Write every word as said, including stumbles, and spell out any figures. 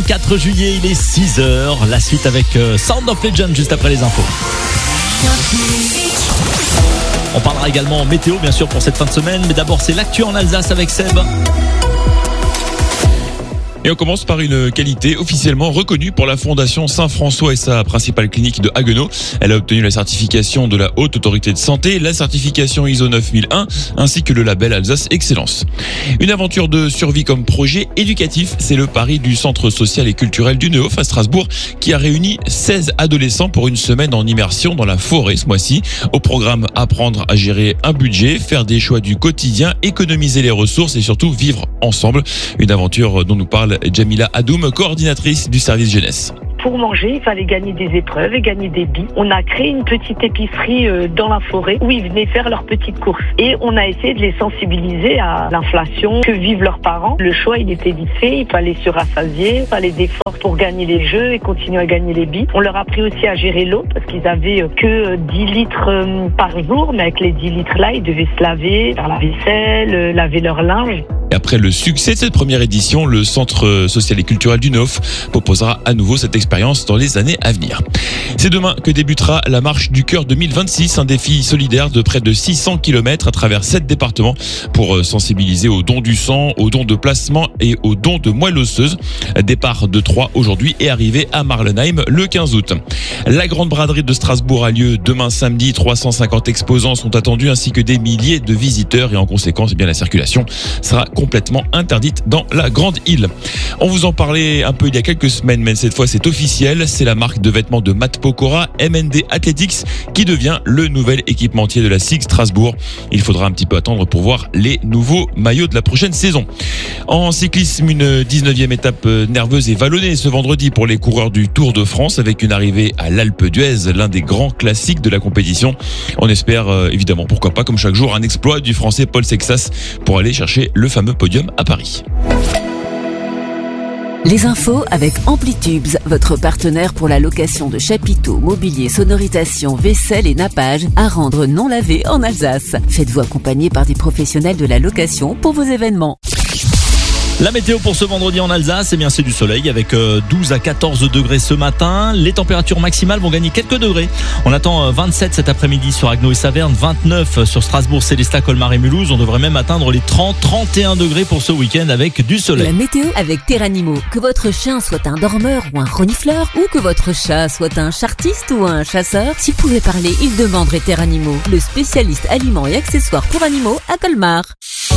quatre juillet, il est six heures. La suite avec Sound of Legend juste après les infos. On parlera également météo bien sûr pour cette fin de semaine, mais d'abord c'est l'actu en Alsace avec Seb. Et on commence par une qualité officiellement reconnue pour la Fondation Saint-François et sa principale clinique de Haguenau. Elle a obtenu la certification de la Haute Autorité de Santé, la certification I S O neuf mille un, ainsi que le label Alsace Excellence. Une aventure de survie comme projet éducatif, c'est le pari du Centre social et culturel du Neuf à Strasbourg, qui a réuni seize adolescents pour une semaine en immersion dans la forêt ce mois-ci. Au programme, apprendre à gérer un budget, faire des choix du quotidien, économiser les ressources et surtout vivre ensemble. Une aventure dont nous parle Jamila Adoum, coordinatrice du service jeunesse. Pour manger, il fallait gagner des épreuves et gagner des billes. On a créé une petite épicerie dans la forêt où ils venaient faire leurs petites courses. Et on a essayé de les sensibiliser à l'inflation que vivent leurs parents. Le choix, il était vite fait. Il fallait se rassasier, il fallait des forces pour gagner les jeux et continuer à gagner les billes. On leur a appris aussi à gérer l'eau parce qu'ils avaient que dix litres par jour. Mais avec les dix litres là, ils devaient se laver, faire la vaisselle, laver leur linge. Et après le succès de cette première édition, le Centre social et culturel du Neuf proposera à nouveau cette expérience dans les années à venir. C'est demain que débutera la Marche du Cœur deux mille vingt-six, un défi solidaire de près de six cents kilomètres à travers sept départements pour sensibiliser au don du sang, au don de placement et au don de moelle osseuse. Départ de Troyes aujourd'hui et arrivée à Marlenheim le quinze août. La grande braderie de Strasbourg a lieu demain samedi. trois cent cinquante exposants sont attendus ainsi que des milliers de visiteurs et en conséquence, eh bien, la circulation sera complètement interdite dans la grande île. On vous en parlait un peu il y a quelques semaines, mais cette fois c'est officiel. C'est la marque de vêtements de Matt Pokora, M N D Athletics, qui devient le nouvel équipementier de la S I G Strasbourg. Il faudra un petit peu attendre pour voir les nouveaux maillots de la prochaine saison. En cyclisme, une dix-neuvième étape nerveuse et vallonnée ce vendredi pour les coureurs du Tour de France avec une arrivée à l'Alpe d'Huez, l'un des grands classiques de la compétition. On espère euh, évidemment, pourquoi pas, comme chaque jour, un exploit du Français Paul Sexas pour aller chercher le fameux podium à Paris. Les infos avec Amplitubes, votre partenaire pour la location de chapiteaux, mobilier, sonorisation, vaisselle et nappage à rendre non lavé en Alsace. Faites-vous accompagner par des professionnels de la location pour vos événements. La météo pour ce vendredi en Alsace, eh bien c'est du soleil avec douze à quatorze degrés ce matin. Les températures maximales vont gagner quelques degrés. On attend vingt-sept cet après-midi sur Haguenau et Saverne, vingt-neuf sur Strasbourg, Célestat, Colmar et Mulhouse. On devrait même atteindre les trente à trente et un degrés pour ce week-end avec du soleil. La météo avec Terranimo. Que votre chien soit un dormeur ou un renifleur, ou que votre chat soit un chartiste ou un chasseur, s'il pouvait parler, il demanderait Terranimo, le spécialiste aliments et accessoires pour animaux à Colmar.